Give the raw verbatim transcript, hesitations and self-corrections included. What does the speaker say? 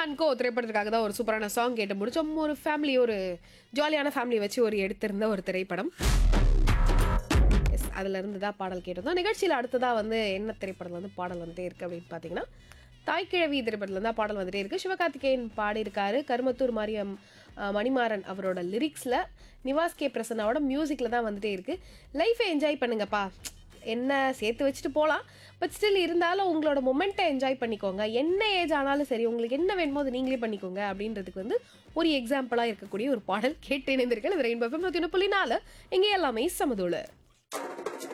And கோ திரைப்படத்துக்காக தான் ஒரு சூப்பரான சாங் கேட்டு முடிச்சோம். ஒரு ஃபேமிலி, ஒரு ஜாலியான ஃபேமிலி வச்சு ஒரு எடுத்திருந்த ஒரு திரைப்படம். எஸ், அதுல இருந்து தான் பாடல் கேட்டிருந்தோம். நிகழ்ச்சியில் அடுத்ததா வந்து என்ன திரைப்படத்துல வந்து பாடல் வந்துட்டே இருக்கு அப்படின்னு பார்த்தீங்கன்னா, தாய்க்கிழவி திரைப்படத்துல தான் பாடல் வந்துட்டே இருக்கு. சிவகார்த்திகேயன் பாடியிருக்காரு. கருமத்தூர் மாரியம் அஹ், மணிமாறன் அவரோட லிரிக்ஸ்ல, நிவாஸ் கே பிரசன்னாவோட மியூசிக்ல தான் வந்துட்டே இருக்கு. லைஃபை என்ஜாய் பண்ணுங்கப்பா. என்ன சேர்த்து வச்சுட்டு போகலாம், பட் ஸ்டில் இருந்தாலும் உங்களோட மொமெண்ட்டை என்ஜாய் பண்ணிக்கோங்க. என்ன ஏஜ் ஆனாலும் சரி, உங்களுக்கு என்ன வேணுமோ அது நீங்களே பண்ணிக்கோங்க அப்படின்றதுக்கு வந்து ஒரு எக்ஸாம்பிளாக இருக்கக்கூடிய ஒரு பாடல் கேட்டு இணைந்திருக்கேன். இது ரெயின்போ எஃப்எம் நூற்றி ஒன்று புள்ளி நாலு. இங்கே எல்லாமே சமதூளு.